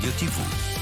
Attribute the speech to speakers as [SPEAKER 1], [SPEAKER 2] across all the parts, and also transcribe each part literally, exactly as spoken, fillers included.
[SPEAKER 1] Radio tivù.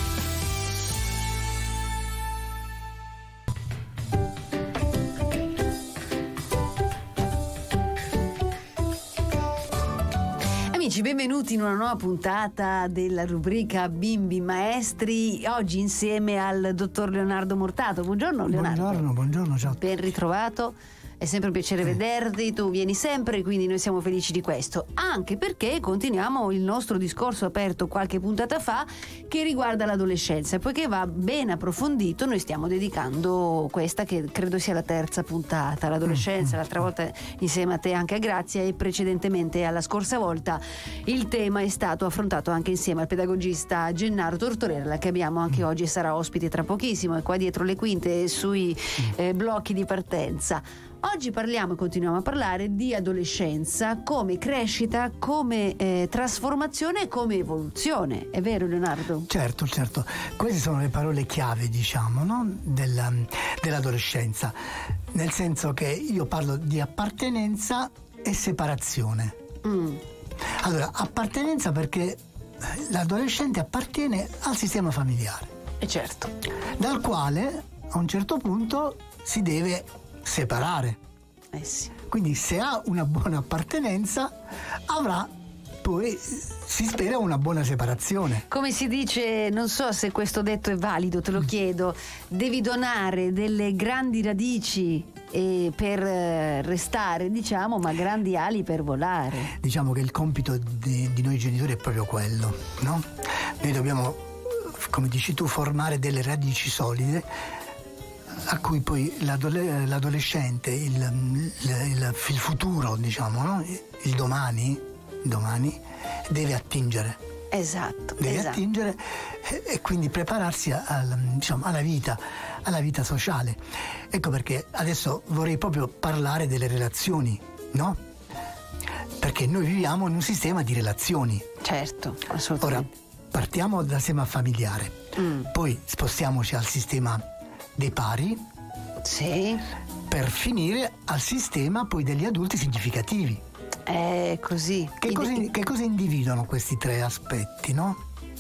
[SPEAKER 2] Amici, benvenuti in una nuova puntata della rubrica Bimbi Maestri, oggi insieme al dottor Leonardo Mortato. Buongiorno Leonardo.
[SPEAKER 3] Buongiorno, buongiorno, ciao.
[SPEAKER 2] Ben ritrovato. È sempre un piacere
[SPEAKER 3] Eh.
[SPEAKER 2] vederti, tu vieni sempre, quindi noi siamo felici di questo, anche perché continuiamo il nostro discorso aperto qualche puntata fa che riguarda l'adolescenza, e poiché va ben approfondito noi stiamo dedicando questa che credo sia la terza puntata all'adolescenza. L'altra volta insieme a te anche a Grazia, e precedentemente alla scorsa volta il tema è stato affrontato anche insieme al pedagogista Gennaro Tortorella, che abbiamo anche oggi e sarà ospite tra pochissimo, è qua dietro le quinte sui eh, blocchi di partenza. Oggi parliamo e continuiamo a parlare di adolescenza come crescita, come eh, trasformazione e come evoluzione. È vero, Leonardo?
[SPEAKER 3] Certo, certo. Queste sono le parole chiave, diciamo, no? Della, dell'adolescenza. Nel senso che io parlo di appartenenza e separazione.
[SPEAKER 2] Mm.
[SPEAKER 3] Allora, appartenenza perché l'adolescente appartiene al sistema familiare.
[SPEAKER 2] E certo.
[SPEAKER 3] Dal quale a un certo punto si deve separare.
[SPEAKER 2] Eh sì.
[SPEAKER 3] Quindi se ha una buona appartenenza avrà poi, si spera, una buona separazione.
[SPEAKER 2] Come si dice, non so se questo detto è valido, te lo chiedo, devi donare delle grandi radici e per eh, restare, diciamo, ma grandi ali per volare.
[SPEAKER 3] Diciamo che il compito di, di noi genitori è proprio quello, no? Noi dobbiamo, come dici tu, formare delle radici solide a cui poi l'adole- l'adolescente, il, il, il, il futuro, diciamo, no? il domani, domani deve attingere.
[SPEAKER 2] Esatto.
[SPEAKER 3] Deve
[SPEAKER 2] esatto.
[SPEAKER 3] attingere e, e quindi prepararsi al, diciamo, alla vita, alla vita sociale. Ecco perché adesso vorrei proprio parlare delle relazioni, no? Perché noi viviamo in un sistema di relazioni.
[SPEAKER 2] Certo,
[SPEAKER 3] Ora,
[SPEAKER 2] assolutamente.
[SPEAKER 3] partiamo dal sistema familiare,
[SPEAKER 2] Mm.
[SPEAKER 3] poi spostiamoci al sistema dei pari,
[SPEAKER 2] Sì,
[SPEAKER 3] per finire al sistema poi degli adulti significativi.
[SPEAKER 2] è così.
[SPEAKER 3] Che
[SPEAKER 2] Ide-
[SPEAKER 3] cosa, che cosa individuano questi tre aspetti, no?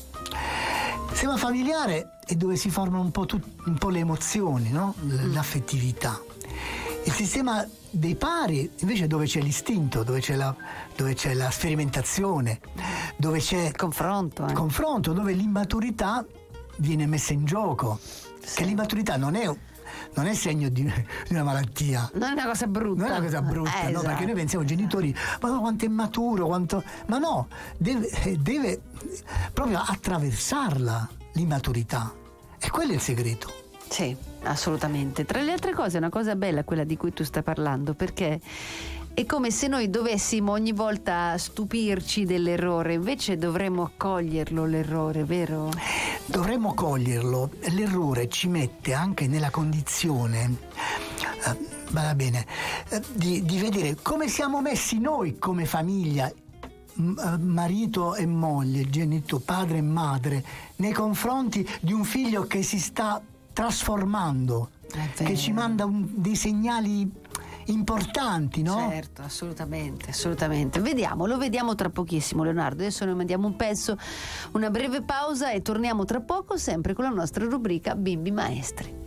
[SPEAKER 3] Il sistema familiare è dove si formano un po', tut- un po' le emozioni, no? L- l'affettività. Il sistema dei pari invece è dove c'è l'istinto, dove c'è la, dove c'è la sperimentazione, dove c'è
[SPEAKER 2] Il confronto.
[SPEAKER 3] il
[SPEAKER 2] eh.
[SPEAKER 3] confronto, dove l'immaturità viene messa in gioco.
[SPEAKER 2] Sì.
[SPEAKER 3] Che l'immaturità non è, non è segno di, di una malattia.
[SPEAKER 2] Non è una cosa brutta.
[SPEAKER 3] Non è una cosa brutta,
[SPEAKER 2] Eh,
[SPEAKER 3] no?
[SPEAKER 2] esatto.
[SPEAKER 3] Perché noi pensiamo genitori, ma no, quanto è maturo, quanto. Ma no, deve, deve proprio attraversarla l'immaturità. E quello è il segreto.
[SPEAKER 2] Sì, assolutamente. Tra le altre cose è una cosa bella quella di cui tu stai parlando, perché è come se noi dovessimo ogni volta stupirci dell'errore, invece dovremmo accoglierlo l'errore, vero?
[SPEAKER 3] Dovremmo coglierlo. L'errore ci mette anche nella condizione, eh, vada bene, eh, di, di vedere come siamo messi noi come famiglia, m- marito e moglie, genito, padre e madre, nei confronti di un figlio che si sta trasformando,
[SPEAKER 2] È
[SPEAKER 3] che
[SPEAKER 2] vero.
[SPEAKER 3] ci manda un- dei segnali importanti, no?
[SPEAKER 2] Certo, assolutamente, assolutamente. Vediamo, lo vediamo tra pochissimo, Leonardo. Adesso noi mandiamo un pezzo, una breve pausa e torniamo tra poco sempre con la nostra rubrica Bimbi Maestri.